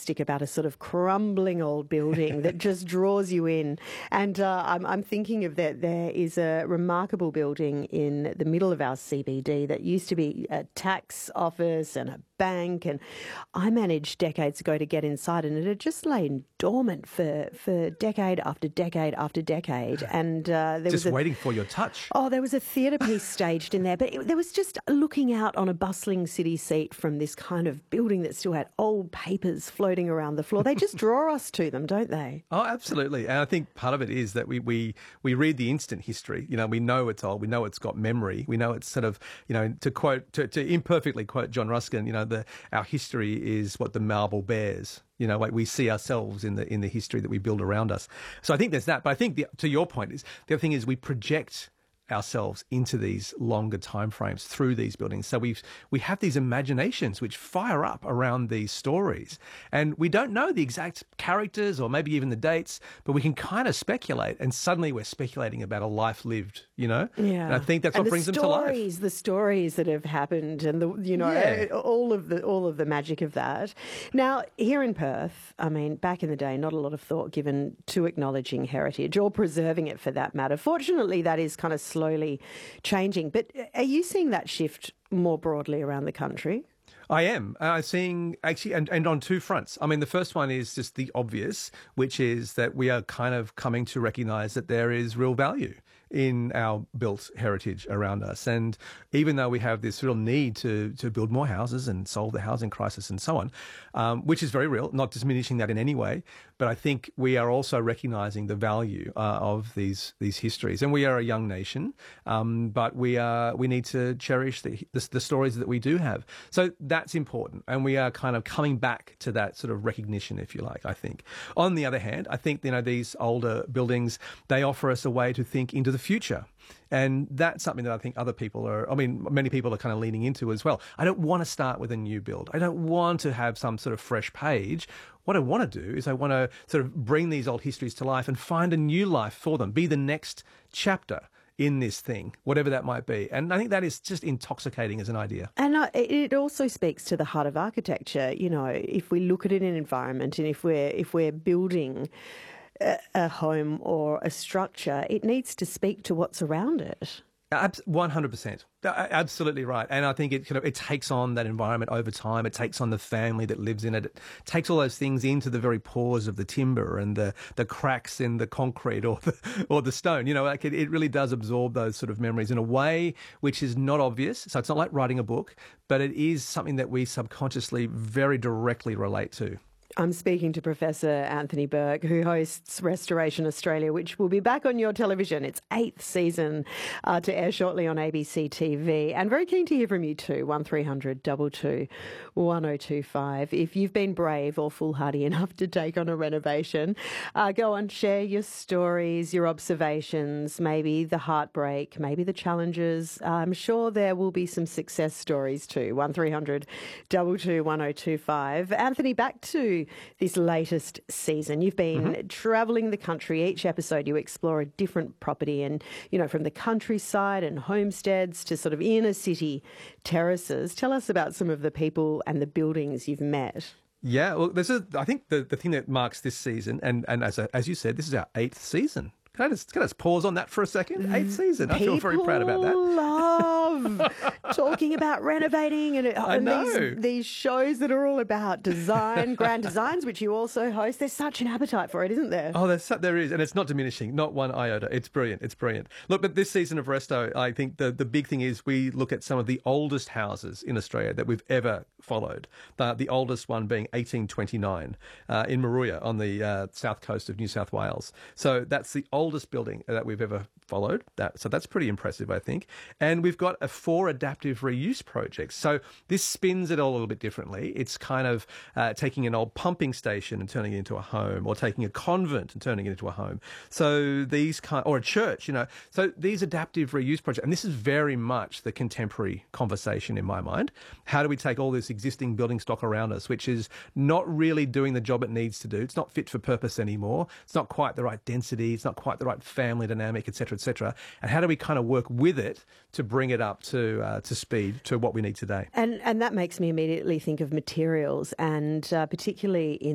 majestic about a sort of crumbling old building that just draws you in. And I'm thinking of that. There is a remarkable building in the middle of our CBD that used to be a tax office and a bank, and I managed decades ago to get inside, and it had just lain dormant for decade after decade after decade. And there just was waiting for your touch. Oh, there was a theatre piece staged in there, but there was just looking out on a bustling city seat from this kind of building that still had old papers floating around the floor. They just draw us to them, don't they? Oh, absolutely. And I think part of it is that we read the instant history. You know, we know it's old. We know it's got memory. We know it's sort of, you know, to imperfectly quote John Ruskin, you know, our history is what the marble bears. You know, like we see ourselves in the history that we build around us. So I think there's that. But I think to your point is the other thing is we project ourselves into these longer timeframes through these buildings. So we have these imaginations which fire up around these stories, and we don't know the exact characters or maybe even the dates, but we can kind of speculate, and suddenly we're speculating about a life lived, you know? Yeah. And I think that's what brings them to life. The stories that have happened and all of the magic of that. Now, here in Perth, I mean, back in the day, not a lot of thought given to acknowledging heritage or preserving it for that matter. Fortunately, that is kind of slowly changing. But are you seeing that shift more broadly around the country? I am. Seeing actually, and on two fronts. I mean, the first one is just the obvious, which is that we are kind of coming to recognise that there is real value in our built heritage around us. And even though we have this real need to build more houses and solve the housing crisis and so on, which is very real, not diminishing that in any way, but I think we are also recognising the value of these histories. And we are a young nation, but we need to cherish the stories that we do have. So that's important. And we are kind of coming back to that sort of recognition, if you like, I think. On the other hand, I think, you know, these older buildings, they offer us a way to think into the future. And that's something that I think many people are kind of leaning into as well. I don't want to start with a new build. I don't want to have some sort of fresh page. What I want to do is I want to sort of bring these old histories to life and find a new life for them, be the next chapter in this thing, whatever that might be. And I think that is just intoxicating as an idea. And it also speaks to the heart of architecture. You know, if we look at an environment and if we're building a home or a structure, it needs to speak to what's around it. 100%. Absolutely right. And I think it takes on that environment over time. It takes on the family that lives in it. It takes all those things into the very pores of the timber and the cracks in the concrete or the stone. You know, like it really does absorb those sort of memories in a way which is not obvious. So it's not like writing a book, but it is something that we subconsciously very directly relate to. I'm speaking to Professor Anthony Burke, who hosts Restoration Australia, which will be back on your television. Its 8th season to air shortly on ABC TV. And very keen to hear from you too, 1300 22 1025. If you've been brave or foolhardy enough to take on a renovation, go on, share your stories, your observations, maybe the heartbreak, maybe the challenges. I'm sure there will be some success stories too, 1300 22 1025. Anthony, back to this latest season. You've been travelling the country. Each episode you explore a different property, and, you know, from the countryside and homesteads to sort of inner city terraces. Tell us about some of the people and the buildings you've met. Yeah, well, I think the thing that marks this season, and as you said, this is our 8th season. Can I just pause on that for a second? 8th season. I feel very proud about that. People love talking about renovating and these shows that are all about design, grand designs, which you also host. There's such an appetite for it, isn't there? Oh, there is, and it's not diminishing, not one iota. It's brilliant. It's brilliant. Look, but this season of Resto, I think the big thing is we look at some of the oldest houses in Australia that we've ever followed. The oldest one being 1829 in Moruya on the south coast of New South Wales. So that's the oldest building that we've ever followed. So that's pretty impressive, I think. And we've got 4 adaptive reuse projects. So this spins it all a little bit differently. It's kind of taking an old pumping station and turning it into a home, or taking a convent and turning it into a home. So or a church, you know. So these adaptive reuse projects, and this is very much the contemporary conversation in my mind. How do we take all this existing building stock around us, which is not really doing the job it needs to do? It's not fit for purpose anymore. It's not quite the right density. It's not quite the right family dynamic, et cetera, and how do we kind of work with it to bring it up to speed to what we need today? And that makes me immediately think of materials, and particularly in